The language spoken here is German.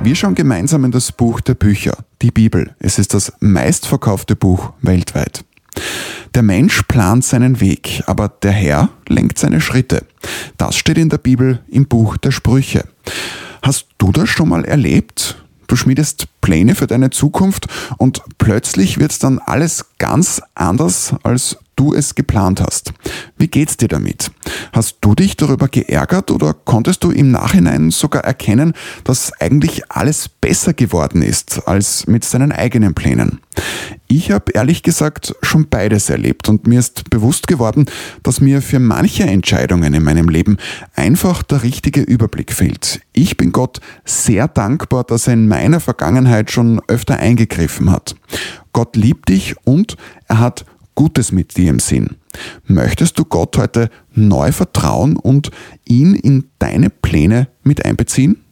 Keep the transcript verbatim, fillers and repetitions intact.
Wir schauen gemeinsam in das Buch der Bücher, die Bibel. Es ist das meistverkaufte Buch weltweit. Der Mensch plant seinen Weg, aber der Herr lenkt seine Schritte. Das steht in der Bibel im Buch der Sprüche. Hast du das schon mal erlebt? Du schmiedest Pläne für deine Zukunft und plötzlich wird dann alles ganz anders, als du es geplant hast. Wie geht's dir damit? Hast du dich darüber geärgert oder konntest du im Nachhinein sogar erkennen, dass eigentlich alles besser geworden ist als mit seinen eigenen Plänen? Ich habe ehrlich gesagt schon beides erlebt und mir ist bewusst geworden, dass mir für manche Entscheidungen in meinem Leben einfach der richtige Überblick fehlt. Ich bin Gott sehr dankbar, dass er in meiner Vergangenheit schon öfter eingegriffen hat. Gott liebt dich und er hat Gutes mit dir im Sinn. Möchtest du Gott heute neu vertrauen und ihn in deine Pläne mit einbeziehen?